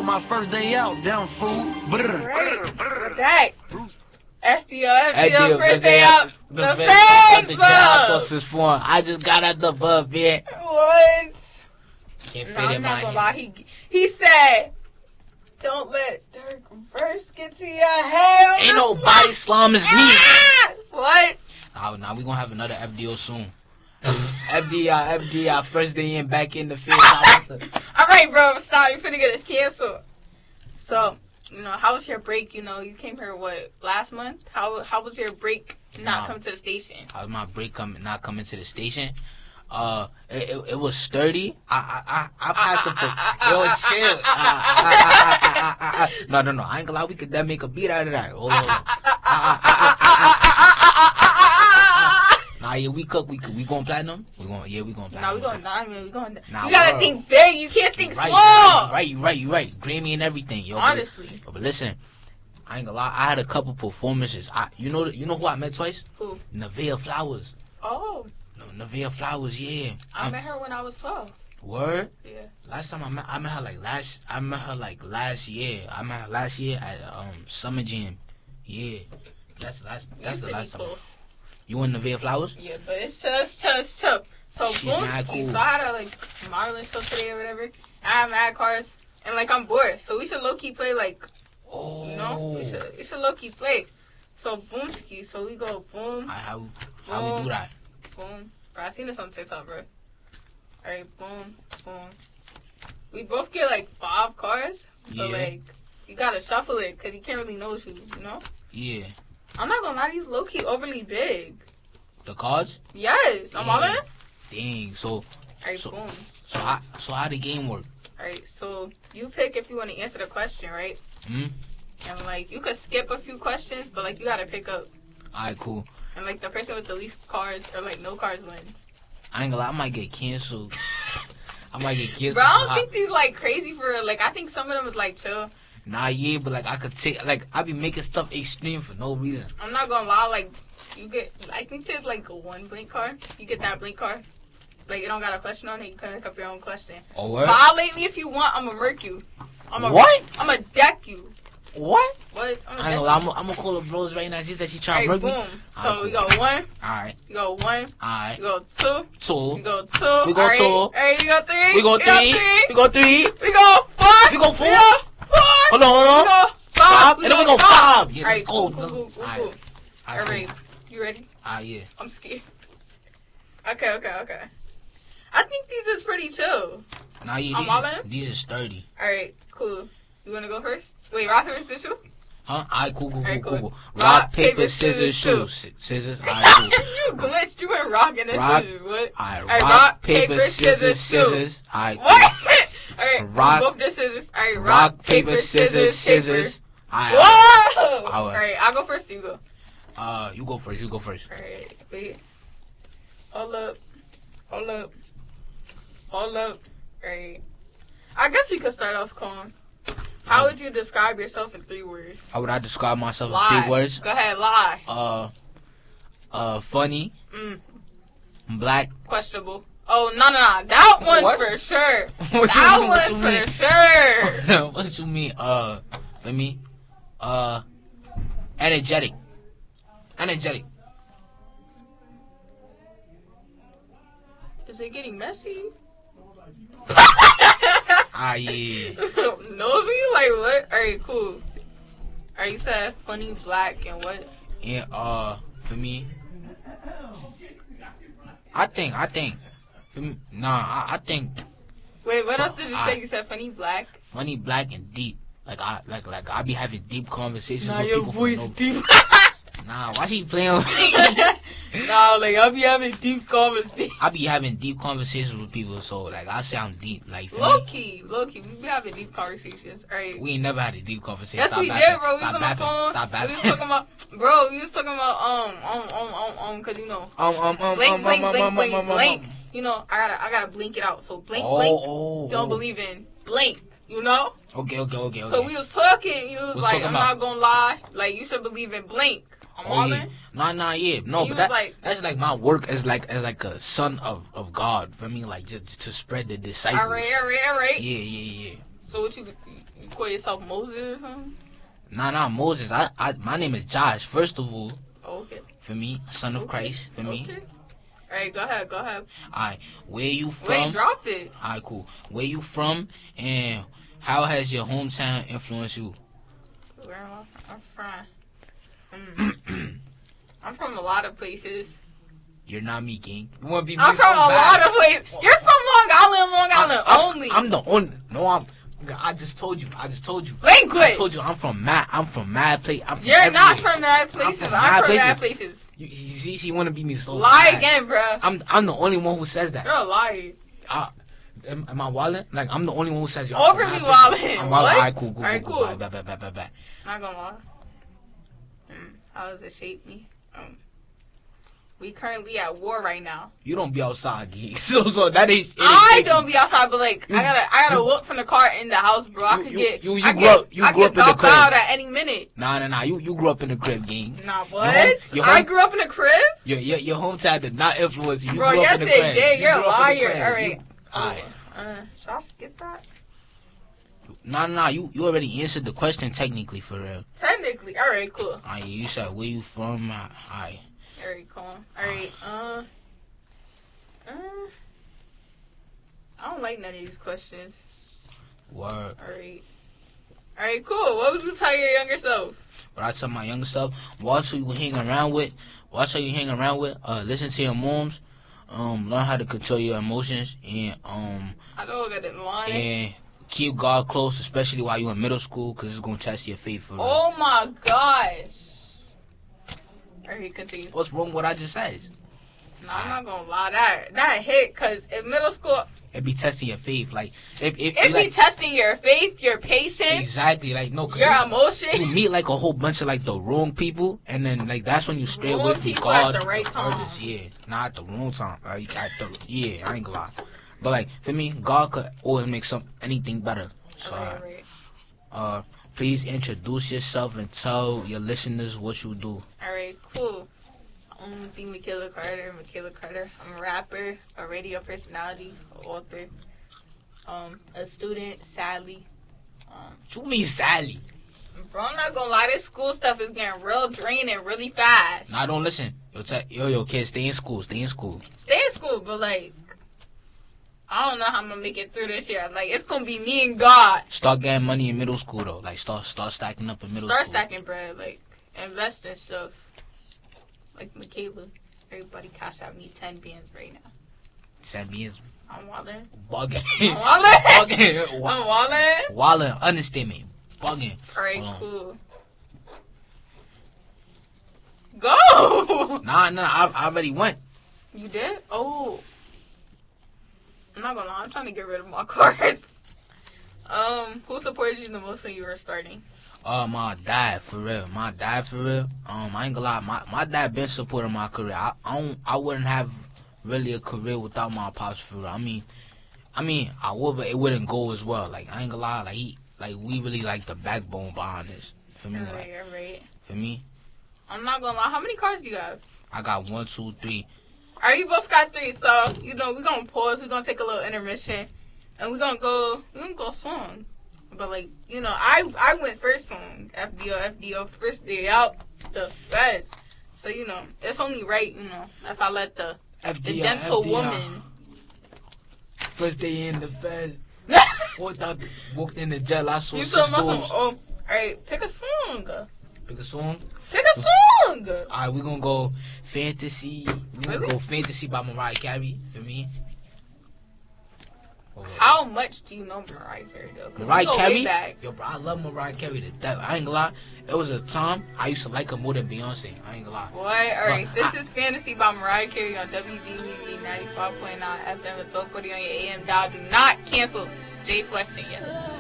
my first day out, damn fool. Right. That. FDO, first day out. The fans. I just got out the bub, man. What? Can't fit No, in I'm my not gonna head. lie. He said, don't let Dirk verse get to your head. Ain't nobody slum as me. Ah! What? Now we gonna have another FDO soon. FDI, first day in, back in the field. Alright, bro, stop. You're finna get us canceled. So, how was your break? You came here, last month? How was your break not coming to the station? How was my break not coming to the station? It was sturdy. I passed some. Yo, chill. No. I ain't gonna lie. We could make a beat out of that. Hold on. Nah, yeah, we going platinum. We going platinum. Nah, we going diamond. We going. Nah, you gotta bro. think big. You can't think small. You right. Grammy and everything, yo. Honestly. But listen, I ain't gonna lie. I had a couple performances. You know who I met twice? Who? Nevaeh Flowers. Oh. No, Nevaeh Flowers, yeah. I met her when I was 12. Word? Yeah. Last time I met her last year. I met her last year at Summer Jam. Yeah. That's the last time. Close. You and Nevaeh Flowers? Yeah, but it's chill. So She's mad cool. So I had a modeling show today or whatever. I have mad cars and I'm bored. So we should low key play we should low key play. So boomski. So we go boom. How we do that? Boom. Bro, I seen this on TikTok, bro. Alright, boom. We both get 5 cars, but you gotta shuffle it because you can't really know who, Yeah. I'm not gonna lie, these low key overly big. The cards? Yes, I'm all in. Dang. So. Alright, boom. So how the game work? Alright, so you pick if you want to answer the question, right? Hmm. And you could skip a few questions, but you gotta pick up. Alright, cool. And the person with the least cards or no cards wins. I ain't gonna lie, I might get canceled. Bro, I don't think these crazy for real. I think some of them is chill. Nah, yeah, but I could take I be making stuff extreme for no reason. I'm not gonna lie, you get I think there's a 1 blank card. You get that blank card. It don't got a question on it, you can make up your own question. Oh, what? Violate me if you want, I'ma murk you. What? I'ma deck you. What? What? I ain't gonna lie, I'm gonna call the bros right now. She said she trying to murk me. Boom. So we go 1. Alright. You go 1. Alright. You go 2. 2. We go 2. We go 2. Alright, you go 3. We go 3. We go 3. We go 4. We go 4. We go 4. Hold on. We go 5. And then we go 5. Yeah, let's cool. go. Alright. You ready? Yeah. I'm scared. Okay. I think these is pretty chill. Nah, yeah, these is sturdy. Alright, cool. You wanna go first? Wait, rock, paper, scissors, shoot? Huh? Alright, cool. Cool. Rock, paper, scissors, shoot. Scissors, alright, cool. You glitched. You went rock and then scissors. What? Alright, rock, paper, scissors. Alright. What? Alright, rock, both the scissors. Alright, rock, paper, scissors. Alright. Whoa! Alright, I'll go first. You go. You go first. Alright, wait. Hold up. Alright. I guess we could start off calm. How would you describe yourself in 3 words? How would I describe myself Lie. in 3 words? Go ahead, lie. Funny. Black. Questionable. Oh, no. That one's What? for sure. What you That mean? one's for sure. What you mean? For me, energetic. Is it getting messy? Yeah. Nosy? What? Alright, cool. Alright, you said funny, black, and what? Yeah, for me, I think, for me, I think. Wait, what else did you say? You said funny, black? Funny, black, and deep. I be having deep conversations Nah, with your people. voice deep. Nah, why she playing with me? Nah, I be having deep conversations. I be having deep conversations with people, so I sound deep. Low key, we be having deep conversations. Alright. We ain't never had a deep conversation. Yes, Stop we bapping. did, bro. We was on the phone. Stop bapping. We was talking about, bro. We was talking about cause blank. I gotta blink it out. So blink. Don't believe in blink. Okay. So we was talking. You was We're like, talking I'm about- not gonna lie. You should believe in blink. I'm all in. Yeah. No, He but was that's my work as a son of God for me, just to spread the disciples. Alright. Yeah. So what you call yourself, Moses or something? Nah, Moses. My name is Josh. First of all, Oh, okay. for me, son of Christ. For me. Okay. Alright, go ahead. Alright, where you from? Wait, drop it. Alright, cool. Where you from, and how has your hometown influenced you? Where am I? I'm from? I'm from a lot of places. You're not me, gang. You wanna be me I'm so from a bad. lot of places. You're from Long Island only. I'm the only. No, I just told you. Language. I told you I'm from mad place. You're not from mad places. from I'm from mad mad places. You see, she wanna be me so Lie bad. again, bro. I'm the only one who says that. You're a liar. Am I wildin'? Like, I'm the only one who says you're Overly from mad wildin'. places. I'm What? wildin'. Alright, cool. Alright, cool. Bye. Not gonna lie. How does it shape me? We currently at war right now. You don't be outside, gang. So that ain't. I don't be outside, but like I gotta walk from the car in the house, bro. I grew up in the crib. Out at any minute. Nah. You grew up in the crib, gang. Nah, what? I grew up in the crib. Your hometown did not influence you. Bro, yes it did. You're a liar. Alright. Alright. Should I skip that? Nah. You already answered the question technically, for real. Technically, alright, cool. Alright, you said where you from. Alright. Alright, cool. Alright, I don't like none of these questions. Word. Alright, cool. What would you tell your younger self? What I tell my younger self, watch who you hang around with. Listen to your moms. Learn how to control your emotions, and I don't get it lying. And keep God close, especially while you're in middle school, because it's gonna test your faith for real. Oh my gosh. Alright, continue. What's wrong with what I just said? No, I'm not gonna lie. That hit, because in middle school, it be testing your faith. Like, it be like, testing your faith, your patience. Exactly. Like, no, your emotions. You meet, like, a whole bunch of, like, the wrong people, and then, like, that's when you stray away from God. At the right time. Others, yeah. Not at the wrong time. I ain't gonna lie. But, like, for me, God could always make anything better. So, right. Please introduce yourself and tell your listeners what you do. Alright, cool. I'm Michaela Carter. I'm a rapper, a radio personality, an author, a student, sadly. What you mean, sadly? Bro, I'm not gonna lie, this school stuff is getting real draining really fast. Nah, don't listen. Yo, kids, stay in school. Stay in school, but like, I don't know how I'm gonna make it through this year. Like, it's gonna be me and God. Start getting money in middle school, though. Like, start stacking up in middle school. Start stacking bread. Like, invest in stuff. Like Michaela. Everybody cash out me 10 bands right now. 10 bands? I'm wildin'. Bugging. I'm wildin'. Wildin'. Understatement. Bugging. Alright, cool. Go! Nah, I already went. You did? Oh. I'm not gonna lie, I'm trying to get rid of my cards. Who supported you the most when you were starting? My dad, for real. I ain't gonna lie, my dad been supporting my career. I wouldn't have really a career without my pops, for real. I mean, I would, but it wouldn't go as well. Like, I ain't gonna lie, we really like the backbone behind this. For me, right. For me. I'm not gonna lie, how many cards do you have? I got 1, 2, 3. Alright, you both got 3, so, we're gonna pause, we're gonna take a little intermission, and we're gonna go song. But, like, I went first song, FDO, first day out, the feds. So, it's only right, if I let the gentle woman. First day in the feds. Walked in the jail, I saw 6 doors. Alright, pick a song. Alright, we're gonna go Fantasy. Go Fantasy by Mariah Carey, for me. How much do you know Mariah Carey, though? Mariah Carey? Yo, bro, I love Mariah Carey to death. I ain't gonna lie. It was a time I used to like her more than Beyonce. I ain't gonna lie. What? Alright, this is Fantasy by Mariah Carey on WGBB 95.9 FM at 1240 on your AM dial. Do not cancel J Flexing yet.